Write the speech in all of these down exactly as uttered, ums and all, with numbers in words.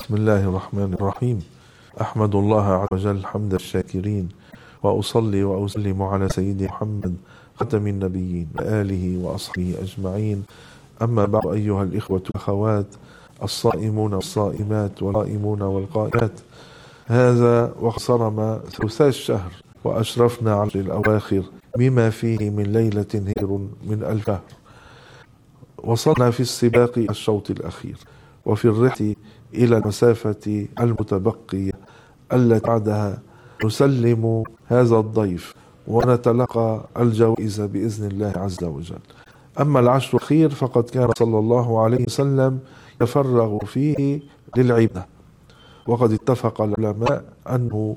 بسم الله الرحمن الرحيم. أحمد الله عز وجل حمد الشاكرين، وأصلي وأسلم على سيدي محمد ختم النبيين وآله وأصحابه أجمعين. أما بعد، أيها الإخوة والأخوات الصائمون والصائمات والقائمون والقائمات، هذا واقترب ثلثي الشهر وأشرفنا على الأواخر بما فيه من ليلة هير من ألف شهر. وصلنا في السباق الشوط الأخير، وفي الرحلة إلى المسافة المتبقية التي بعدها نسلم هذا الضيف ونتلقى الجوائز بإذن الله عز وجل. أما العشر الأخير فقد كان صلى الله عليه وسلم يفرغ فيه للعبادة، وقد اتفق العلماء أنه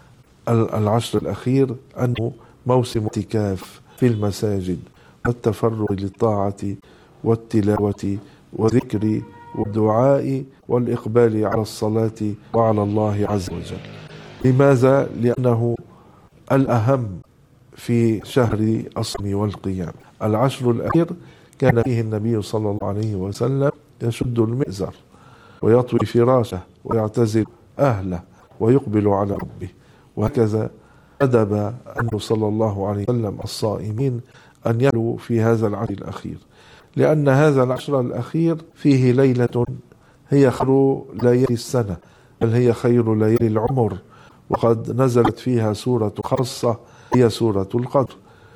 العشر الأخير أنه موسم اعتكاف في المساجد والتفرغ للطاعة والتلاوة والذكر والدعاء والإقبال على الصلاة وعلى الله عز وجل. لماذا؟ لأنه الأهم في شهر الصوم والقيام. العشر الأخير كان فيه النبي صلى الله عليه وسلم يشد المئزر ويطوي فراشه ويعتزل أهله ويقبل على ربه، وهكذا أدب أنه صلى الله عليه وسلم الصائمين أن يلوا في هذا العشر الأخير، لأن هذا العشر الأخير فيه ليلة هي خير ليالي السنة، بل هي خير ليالي العمر، وقد نزلت فيها سورة خاصة هي سورة القدر،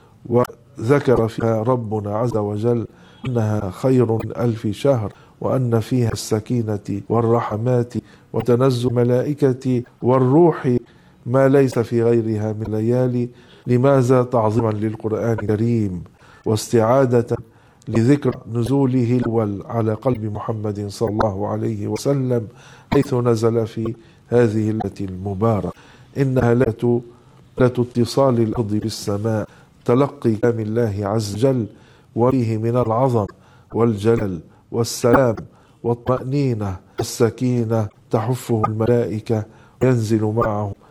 وذكر فيها ربنا عز وجل أنها خير من ألف شهر، وأن فيها السكينة والرحمات وتنزل الملائكة والروح ما ليس في غيرها من ليالي. لماذا؟ تعظيما للقرآن الكريم واستعادة لذكر نزوله الأول على قلب محمد صلى الله عليه وسلم، حيث نزل في هذه الليلة المباركة. إنها ليلة اتصال الأرض بالسماء، تلقي كلام الله عز وجل، وفيه من العظم والجلال والسلام والطمأنينة السكينة تحفه الملائكة، ينزل معه